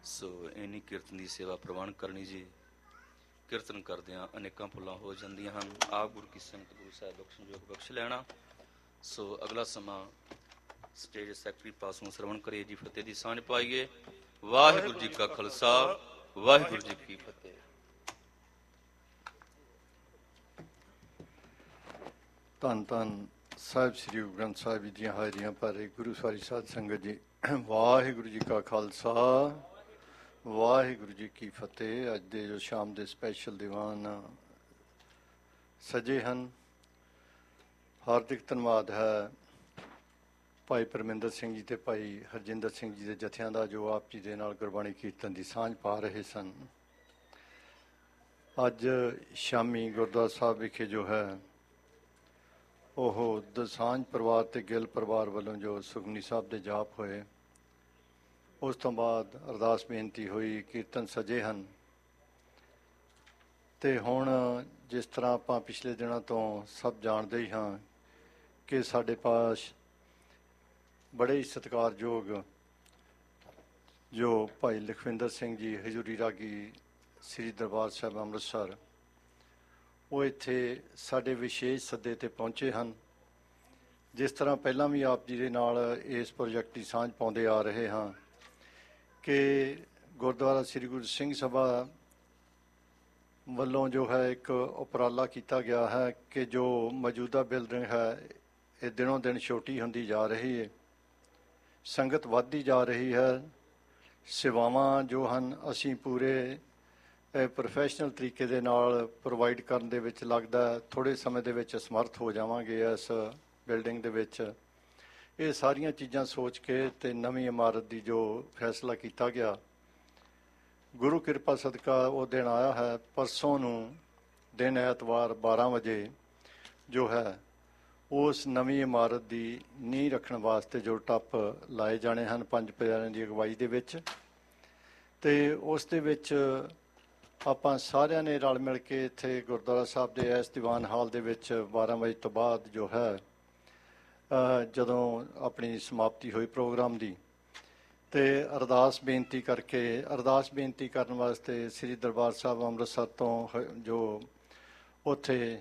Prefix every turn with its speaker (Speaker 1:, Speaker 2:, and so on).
Speaker 1: ਸੋ ਇੰਨੀ ਕੀਰਤਨ ਦੀ ਸੇਵਾ ਪ੍ਰਵਾਨ ਕਰਨੀ ਜੀ। ਕੀਰਤਨ ਕਰਦਿਆਂ ਅਨੇਕਾਂ ਭੁੱਲਾਂ ਹੋ ਜਾਂਦੀਆਂ ਹਨ। ਆਪ ਗੁਰੂ ਕੀ ਸੰਗਤ ਗੁਰੂ ਸਾਹਿਬ ਬਖਸ਼ਣਯੋਗ ਬਖਸ਼ ਲੈਣਾ। ਸੋ ਅਗਲਾ ਸਮਾਂ ਸਟੇਜ ਸੈਕਟਰੀ ਪਾਸੋਂ ਸਰਵਣ ਕਰੀਏ ਜੀ। ਫਤਿਹ ਦੀ ਸਾਂਝ ਪਾਈਏ। ਵਾਹਿਗੁਰੂ ਜੀ ਕਾ ਖਾਲਸਾ, ਵਾਹਿਗੁਰੂ ਜੀ ਕੀ ਫਤਿਹ।
Speaker 2: ਧੰਨ ਧੰਨ ਸਾਹਿਬ ਸ੍ਰੀ ਗੁਰੂ ਗ੍ਰੰਥ ਸਾਹਿਬ ਜੀ ਦੀਆਂ ਹਾਜ਼ਰੀਆਂ ਭਰੇ ਗੁਰੂ ਸਾਰੀ ਸਾਧ ਸੰਗਤ ਜੀ, ਵਾਹਿਗੁਰੂ ਜੀ ਕਾ ਖਾਲਸਾ, ਵਾਹਿਗੁਰੂ ਜੀ ਕੀ ਫਤਿਹ। ਅੱਜ ਦੇ ਜੋ ਸ਼ਾਮ ਦੇ ਸਪੈਸ਼ਲ ਦੀਵਾਨ ਸਜੇ ਹਨ, ਹਾਰਦਿਕ ਧੰਨਵਾਦ ਹੈ ਭਾਈ ਪਰਮਿੰਦਰ ਸਿੰਘ ਜੀ ਤੇ ਭਾਈ ਹਰਜਿੰਦਰ ਸਿੰਘ ਜੀ ਦੇ ਜਥਿਆਂ ਦਾ, ਜੋ ਆਪ ਜੀ ਦੇ ਨਾਲ ਗੁਰਬਾਣੀ ਕੀਰਤਨ ਦੀ ਸਾਂਝ ਪਾ ਰਹੇ ਸਨ। ਅੱਜ ਸ਼ਾਮੀ ਗੁਰਦੁਆਰਾ ਸਾਹਿਬ ਵਿਖੇ ਜੋ ਹੈ ਉਹ ਦਸਾਂਝ ਪਰਿਵਾਰ ਤੇ ਗਿੱਲ ਪਰਿਵਾਰ ਵੱਲੋਂ ਜੋ ਸੁਖਮਨੀ ਸਾਹਿਬ ਦੇ ਜਾਪ ਹੋਏ, ਉਸ ਤੋਂ ਬਾਅਦ ਅਰਦਾਸ ਬੇਨਤੀ ਹੋਈ, ਕੀਰਤਨ ਸਜੇ ਹਨ। ਤੇ ਹੁਣ ਜਿਸ ਤਰ੍ਹਾਂ ਆਪਾਂ ਪਿਛਲੇ ਦਿਨਾਂ ਤੋਂ ਸਭ ਜਾਣਦੇ ਹੀ ਹਾਂ ਕਿ ਸਾਡੇ ਪਾਸ ਬੜੇ ਹੀ ਸਤਿਕਾਰਯੋਗ ਜੋ ਭਾਈ ਲਖਵਿੰਦਰ ਸਿੰਘ ਜੀ ਹਜ਼ੂਰੀ ਰਾਗੀ ਸ੍ਰੀ ਦਰਬਾਰ ਸਾਹਿਬ ਅੰਮ੍ਰਿਤਸਰ, ਉਹ ਇੱਥੇ ਸਾਡੇ ਵਿਸ਼ੇਸ਼ ਸੱਦੇ 'ਤੇ ਪਹੁੰਚੇ ਹਨ। ਜਿਸ ਤਰ੍ਹਾਂ ਪਹਿਲਾਂ ਵੀ ਆਪ ਜੀ ਦੇ ਨਾਲ ਇਸ ਪ੍ਰੋਜੈਕਟ ਦੀ ਸਾਂਝ ਪਾਉਂਦੇ ਆ ਰਹੇ ਹਾਂ ਕਿ ਗੁਰਦੁਆਰਾ ਸ੍ਰੀ ਗੁਰੂ ਸਿੰਘ ਸਭਾ ਵੱਲੋਂ ਜੋ ਹੈ ਇੱਕ ਉਪਰਾਲਾ ਕੀਤਾ ਗਿਆ ਹੈ ਕਿ ਜੋ ਮੌਜੂਦਾ ਬਿਲਡਿੰਗ ਹੈ ਇਹ ਦਿਨੋਂ ਦਿਨ ਛੋਟੀ ਹੁੰਦੀ ਜਾ ਰਹੀ ਹੈ, ਸੰਗਤ ਵੱਧਦੀ ਜਾ ਰਹੀ ਹੈ। ਸੇਵਾਵਾਂ ਜੋ ਹਨ ਅਸੀਂ ਪੂਰੇ ਪ੍ਰੋਫੈਸ਼ਨਲ ਤਰੀਕੇ ਦੇ ਨਾਲ ਪ੍ਰੋਵਾਈਡ ਕਰਨ ਦੇ ਵਿੱਚ ਲੱਗਦਾ ਥੋੜ੍ਹੇ ਸਮੇਂ ਦੇ ਵਿੱਚ ਸਮਰਥ ਹੋ ਜਾਵਾਂਗੇ ਇਸ ਬਿਲਡਿੰਗ ਦੇ ਵਿੱਚ। ਇਹ ਸਾਰੀਆਂ ਚੀਜ਼ਾਂ ਸੋਚ ਕੇ ਤੇ ਨਵੀਂ ਇਮਾਰਤ ਦੀ ਜੋ ਫੈਸਲਾ ਕੀਤਾ ਗਿਆ, ਗੁਰੂ ਕਿਰਪਾ ਸਦਕਾ ਉਹ ਦਿਨ ਆਇਆ ਹੈ। ਪਰਸੋਂ ਨੂੰ ਦਿਨ ਐਤਵਾਰ 12 ਵਜੇ ਜੋ ਹੈ ਉਸ ਨਵੀਂ ਇਮਾਰਤ ਦੀ ਨੀਂਹ ਰੱਖਣ ਵਾਸਤੇ ਜੋ ਟੱਪ ਲਾਏ ਜਾਣੇ ਹਨ ਪੰਜ ਪਿਆਰਿਆਂ ਦੀ ਅਗਵਾਈ ਦੇ ਵਿੱਚ। ਤੇ ਉਸ ਦੇ ਵਿੱਚ ਆਪਾਂ ਸਾਰਿਆਂ ਨੇ ਰਲ ਮਿਲ ਕੇ ਇੱਥੇ ਗੁਰਦੁਆਰਾ ਸਾਹਿਬ ਦੇ ਇਸ ਦੀਵਾਨ ਹਾਲ ਦੇ ਵਿੱਚ 12 ਵਜੇ ਤੋਂ ਬਾਅਦ ਜੋ ਹੈ ਜਦੋਂ ਆਪਣੀ ਸਮਾਪਤੀ ਹੋਈ ਪ੍ਰੋਗਰਾਮ ਦੀ, ਤੇ ਅਰਦਾਸ ਬੇਨਤੀ ਕਰਨ ਵਾਸਤੇ ਸ੍ਰੀ ਦਰਬਾਰ ਸਾਹਿਬ ਅੰਮ੍ਰਿਤਸਰ ਤੋਂ ਜੋ ਉੱਥੇ